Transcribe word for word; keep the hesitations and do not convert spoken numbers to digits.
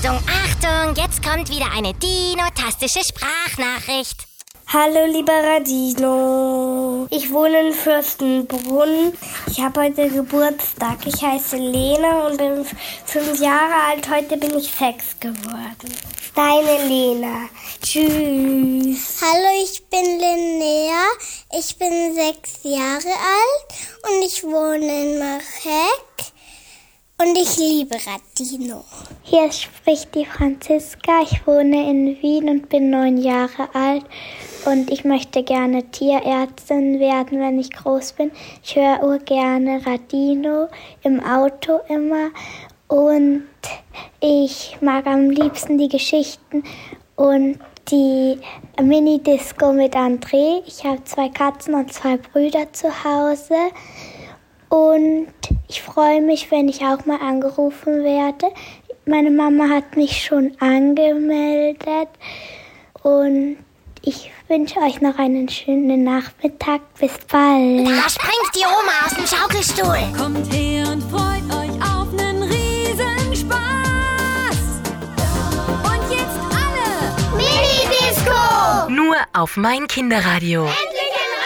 Achtung, Achtung, jetzt kommt wieder eine dinotastische Sprachnachricht. Hallo lieber Radino, ich wohne in Fürstenbrunn. Ich habe heute Geburtstag. Ich heiße Lena und bin fünf Jahre alt. Heute bin ich sechs geworden. Deine Lena. Tschüss. Hallo, ich bin Linnea. Ich bin sechs Jahre alt und ich wohne in Marek. Und ich liebe Radino. Hier spricht die Franziska. Ich wohne in Wien und bin neun Jahre alt. Und ich möchte gerne Tierärztin werden, wenn ich groß bin. Ich höre auch gerne Radino im Auto immer. Und ich mag am liebsten die Geschichten und die Mini-Disco mit André. Ich habe zwei Katzen und zwei Brüder zu Hause. Und ich freue mich, wenn ich auch mal angerufen werde. Meine Mama hat mich schon angemeldet. Und ich wünsche euch noch einen schönen Nachmittag. Bis bald. Da springt die Oma aus dem Schaukelstuhl. Kommt her und freut euch auf nen Riesenspaß. Und jetzt alle Mini-Disco! Nur auf mein Kinderradio.